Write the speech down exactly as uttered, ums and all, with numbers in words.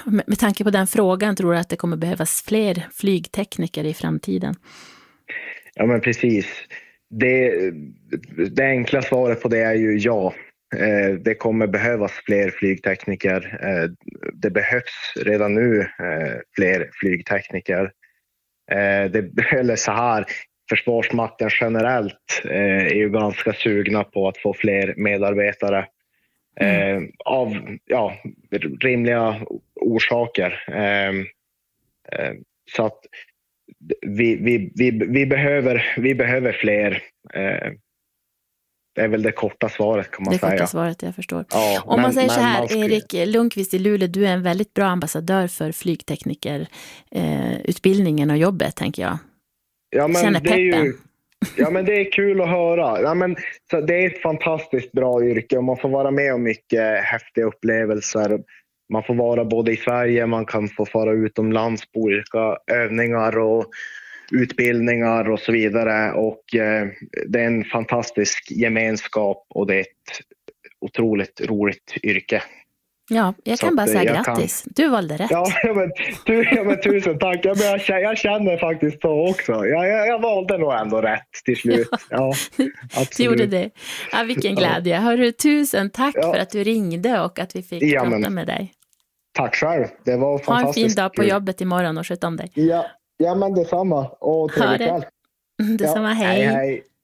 Med, med tanke på den frågan, tror du att det kommer behövas fler flygtekniker i framtiden? Ja, men precis. Det, det enkla svaret på det är ju ja. Eh, det kommer behövas fler flygtekniker. Eh, det behövs redan nu eh, fler flygtekniker. Eh, det, eller så här, Försvarsmakten generellt eh, är ju ganska sugna på att få fler medarbetare. Eh, av ja, rimliga orsaker. Eh, eh, så att vi, vi, vi, vi, behöver, vi behöver fler. Eh, det är väl det korta svaret, kan man det säga. Det korta svaret, jag förstår. Ja, Om man men, säger så här, man ska... Erik Lundqvist i Luleå, du är en väldigt bra ambassadör för flygtekniker eh, utbildningen och jobbet, tänker jag. Ja, men Känner det är peppen. ju, ja, men det är kul att höra. Ja, men, så det är ett fantastiskt bra yrke och man får vara med om mycket häftiga upplevelser. Man får vara både i Sverige, man kan få fara utomlands på olika övningar och utbildningar och så vidare. Och eh, det är en fantastisk gemenskap och det är ett otroligt roligt yrke. Ja, jag kan så bara att, säga jag grattis. Kan... Du valde rätt. Ja, men, tu, ja, men tusen tack. Ja, men jag, känner, jag känner faktiskt så också. Jag, jag, jag valde nog ändå rätt till slut. Ja, du gjorde det. Ja, vilken glädje. Ja. Hörru, tusen tack ja. för att du ringde och att vi fick ja, prata men, med dig. Tack själv. Det var fantastiskt. Ha en fin dag på jobbet imorgon och sköt om dig. Ja, ja men detsamma. Och trevlig kväll. Detsamma, ja, hej. Hej, hej.